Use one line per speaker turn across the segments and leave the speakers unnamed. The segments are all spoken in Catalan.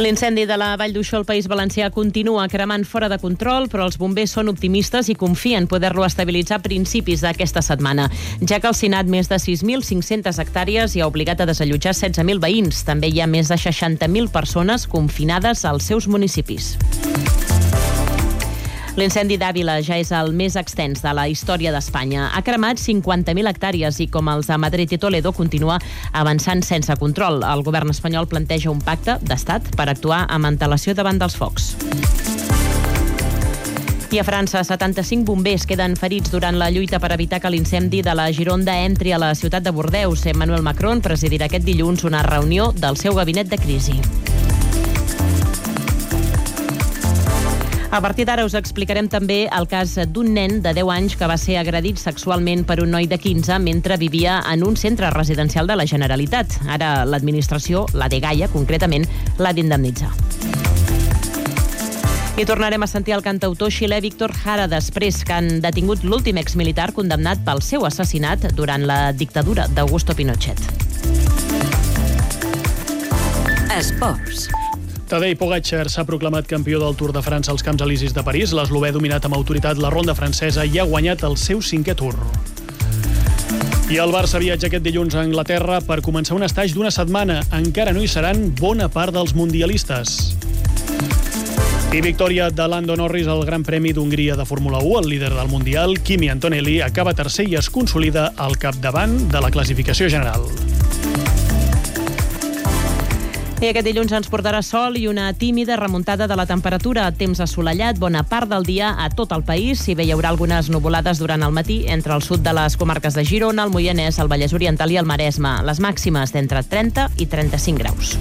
L'incendi de la Vall d'Uixó al País Valencià continua cremant fora de control, però els bombers són optimistes i confien poder-lo estabilitzar a principis d'aquesta setmana, ja que el Senat més de 6.500 hectàrees i ha obligat a desallotjar 16.000 veïns. També hi ha més de 60.000 persones confinades als seus municipis. L'incendi d'Àvila ja és el més extens de la història d'Espanya. Ha cremat 50.000 hectàrees i, com els de Madrid i Toledo, continua avançant sense control. El govern espanyol planteja un pacte d'estat per actuar amb antelació davant dels focs. I a França, 75 bombers queden ferits durant la lluita per evitar que l'incendi de la Gironda entri a la ciutat de Bordeus. Emmanuel Macron presidirà aquest dilluns una reunió del seu gabinet de crisi. A partir d'ara us explicarem també el cas d'un nen de 10 anys que va ser agredit sexualment per un noi de 15 mentre vivia en un centre residencial de la Generalitat. Ara l'administració, la dgaia concretament, l'ha d'indemnitzar. I tornarem a sentir el cantautor xilè Víctor Jara després que han detingut l'últim exmilitar condemnat pel seu assassinat durant la dictadura d'Augusto Pinochet.
Esports.
Tadej Pogačar s'ha proclamat campió del Tour de França als Camps Elisis de París. L'eslovè ha dominat amb autoritat la ronda francesa i ha guanyat el seu 5è Tour. I el Barça viatja aquest dilluns a Anglaterra per començar un estatge d'una setmana. Encara no hi seran bona part dels mundialistes. I victòria de Lando Norris al Gran Premi d'Hongria de Fórmula 1. El líder del Mundial, Kimi Antonelli, acaba tercer i es consolida al capdavant de la classificació general.
I aquest dilluns ens portarà sol i una tímida remuntada de la temperatura. Temps assolellat, bona part del dia a tot el país. Si bé hi haurà algunes nuvolades durant el matí entre el sud de les comarques de Girona, el Moianès, el Vallès Oriental i el Maresme. Les màximes d'entre 30 i 35 graus.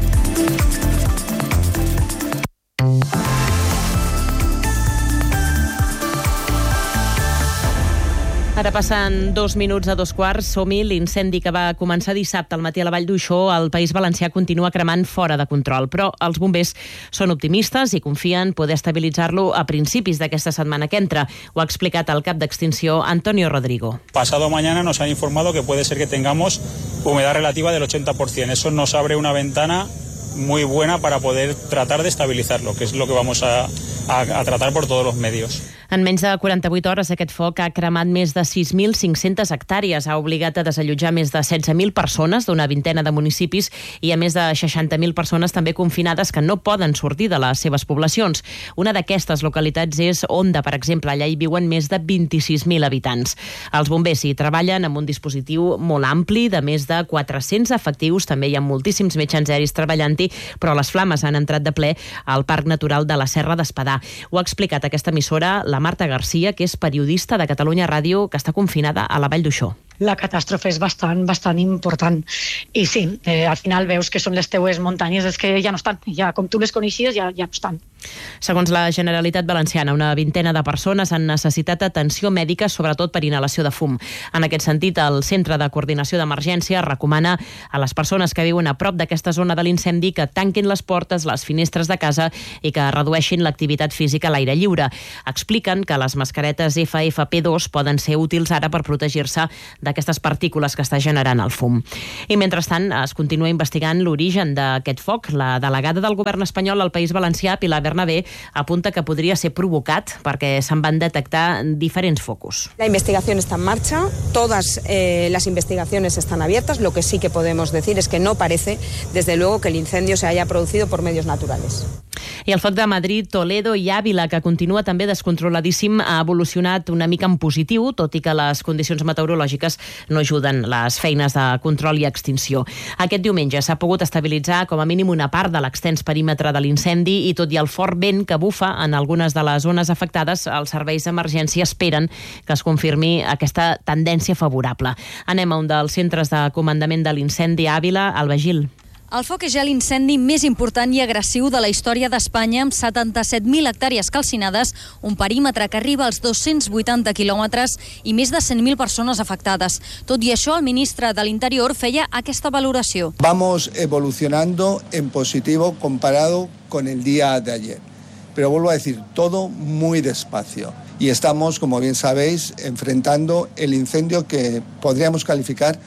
Ara passen 2 minuts a 2:15. Som-hi. L'incendi que va començar dissabte al matí a la Vall d'Uixó al País Valencià continua cremant fora de control, però els bombers són optimistes i confien poder estabilitzar-lo a principis d'aquesta setmana que entra. Ho ha explicat el cap d'extinció, Antonio Rodrigo.
Pasado mañana nos han informado que puede ser que tengamos humedad relativa del 80%. Eso nos abre una ventana muy buena para poder tratar de estabilizarlo, que es lo que vamos a tratar por todos los medios.
En menys de 48 hores, aquest foc ha cremat més de 6.500 hectàrees, ha obligat a desallotjar més de 16.000 persones d'una vintena de municipis i a més de 60.000 persones també confinades que no poden sortir de les seves poblacions. Una d'aquestes localitats és Onda, per exemple. Allà hi viuen més de 26.000 habitants. Els bombers hi treballen amb un dispositiu molt ampli, de més de 400 efectius. També hi ha moltíssims metges aeris treballant-hi, però les flames han entrat de ple al Parc Natural de la Serra d'Espadà. Ho ha explicat aquesta emissora la Marta Garcia, que és periodista de Catalunya Ràdio, que està confinada a la Vall d'Uixó.
La catàstrofe és bastant important. I sí, al final veus que són les teues muntanyes, és que ja no estan. Ja, com tu les coneixies, ja no estan.
Segons la Generalitat Valenciana, una vintena de persones han necessitat atenció mèdica, sobretot per inhalació de fum. En aquest sentit, el Centre de Coordinació d'Emergència recomana a les persones que viuen a prop d'aquesta zona de l'incendi que tanquin les portes, les finestres de casa i que redueixin l'activitat física a l'aire lliure. Expliquen que les mascaretes FFP2 poden ser útils ara per protegir-se d'aquestes partícules que està generant el fum. I mentrestant es continua investigant l'origen d'aquest foc. La delegada del govern espanyol al País Valencià, Pilar Bernabé, apunta que podria ser provocat perquè se'n van detectar diferents focus.
La investigación está en marcha, todas las investigaciones están abiertas. Lo que sí que podemos decir es que no parece, desde luego, que el incendio se haya producido por medios naturales.
I el foc de Madrid, Toledo i Àvila, que continua també descontroladíssim, ha evolucionat una mica en positiu, tot i que les condicions meteorològiques no ajuden les feines de control i extinció. Aquest diumenge s'ha pogut estabilitzar com a mínim una part de l'extens perímetre de l'incendi i tot i el fort vent que bufa en algunes de les zones afectades, els serveis d'emergència esperen que es confirmi aquesta tendència favorable. Anem a un dels centres de comandament de l'incendi a Àvila, Alba Gil.
El foc és ja l'incendi més important i agressiu de la història d'Espanya, amb 77.000 hectàrees calcinades, un perímetre que arriba als 280 quilòmetres i més de 100.000 persones afectades. Tot i això, el ministre de l'Interior feia aquesta valoració.
Vamos evolucionando en positivo comparado con el día de ayer. Pero vuelvo a decir, todo muy despacio. Y estamos, como bien sabéis, enfrentando el incendio que podríamos calificar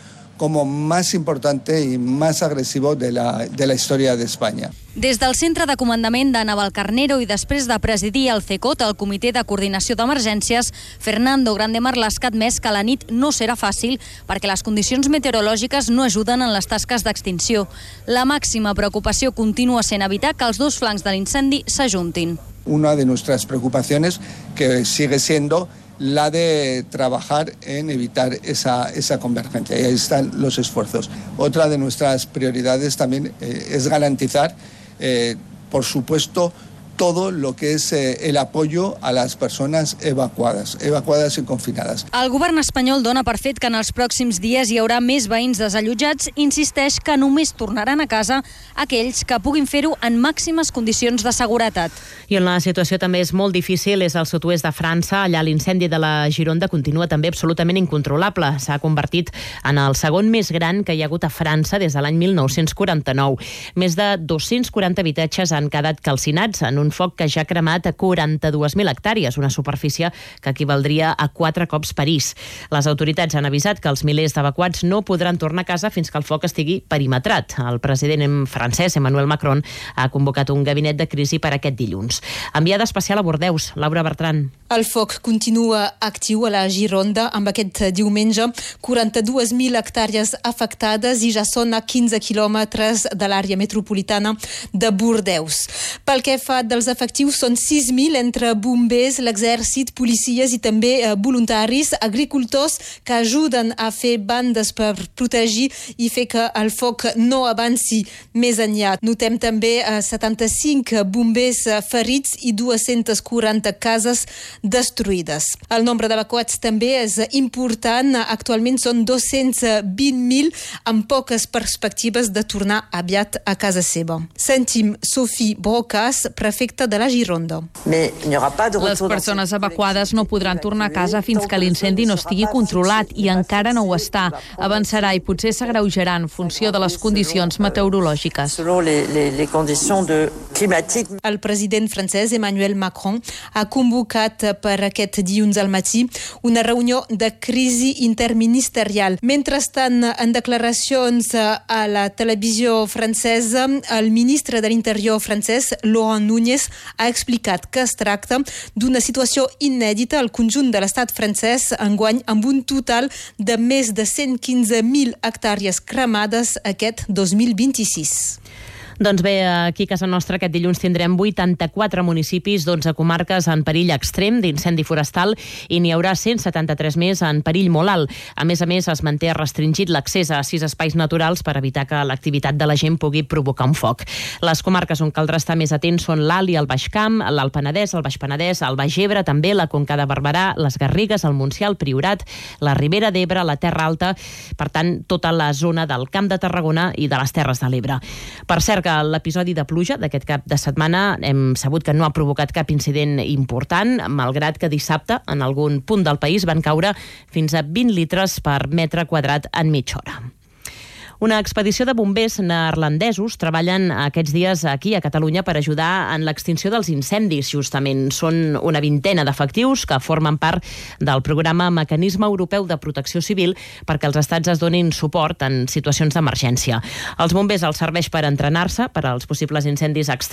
como más importante y más agresivo de la historia de España.
Des del centre de comandament de Navalcarnero i després de presidir el CECOT, el Comitè de Coordinació d'Emergències, Fernando Grande Marlaska ha admès que la nit no serà fàcil perquè les condicions meteorològiques no ajuden en les tasques d'extinció. La màxima preocupació continua sent evitar que els dos flancs de l'incendi s'ajuntin.
Una de nuestras preocupaciones que sigue siendo la de trabajar en evitar esa convergencia. Y ahí están los esfuerzos. Otra de nuestras prioridades también es garantizar, por supuesto, todo lo que es el apoyo a las personas evacuadas y confinadas.
El govern espanyol dona per fet que en els pròxims dies hi haurà més veïns desallotjats i insisteix que només tornaran a casa aquells que puguin fer-ho en màximes condicions de seguretat.
I on la situació també és molt difícil és al sud-oest de França. Allà l'incendi de la Gironda continua també absolutament incontrolable. S'ha convertit en el segon més gran que hi ha hagut a França des de l'any 1949. Més de 240 habitatges han quedat calcinats en un foc que ja ha cremat a 42.000 hectàrees, una superfície que equivaldria a 4 cops París. Les autoritats han avisat que els milers d'evacuats no podran tornar a casa fins que el foc estigui perimetrat. El president francès, Emmanuel Macron, ha convocat un gabinet de crisi per aquest dilluns. Enviada especial a Bordeus, Laura Bertran.
El foc continua actiu a la Gironda amb aquest diumenge. 42.000 hectàrees afectades i ja són a 15 quilòmetres de l'àrea metropolitana de Bordeus. Pel que fa dels efectius, són 6.000 entre bombers, l'exèrcit, policies i també voluntaris, agricultors que ajuden a fer bandes per protegir i fer que el foc no avanci més enllà. Notem també 75 bombers ferits i 240 cases destruïdes. El nombre d'evacuats també és important. Actualment són 220.000 amb poques perspectives de tornar aviat a casa seva. Sentim Sophie Brocas, prefecta de la Gironda.
Les persones evacuades no podran tornar a casa fins que l'incendi no estigui controlat i encara no ho està. Avançarà i potser s'agreujarà en funció de les condicions meteorològiques.
El president francès Emmanuel Macron ha convocat per aquest dilluns al matí una reunió de crisi interministerial. Mentrestant, en declaracions a la televisió francesa, el ministre de l'Interior francès, Laurent Nunez, ha explicat que es tracta d'una situació inèdita al conjunt de l'estat francès enguany amb un total de més de 115.000 hectàrees cremades aquest 2026.
Doncs bé, aquí a casa nostra aquest dilluns tindrem 84 municipis, 12 comarques en perill extrem d'incendi forestal i n'hi haurà 173 més en perill molt alt. A més, es manté restringit l'accés a 6 espais naturals per evitar que l'activitat de la gent pugui provocar un foc. Les comarques on caldrà estar més atents són l'Alt i el Baix Camp, l'Alt Penedès, el Baix Penedès, el Baix Ebre, també la Conca de Barberà, les Garrigues, el Montsià, el Priorat, la Ribera d'Ebre, la Terra Alta, per tant, tota la zona del Camp de Tarragona i de les Terres de l'Ebre. Per cert, que l'episodi de pluja d'aquest cap de setmana hem sabut que no ha provocat cap incident important, malgrat que dissabte en algun punt del país van caure fins a 20 litres per metre quadrat en mitja hora. Una expedició de bombers neerlandesos treballen aquests dies aquí a Catalunya per ajudar en l'extinció dels incendis, justament. Són una vintena d'efectius que formen part del programa Mecanisme Europeu de Protecció Civil perquè els estats es donin suport en situacions d'emergència. Els bombers els serveix per entrenar-se per als possibles incendis extrems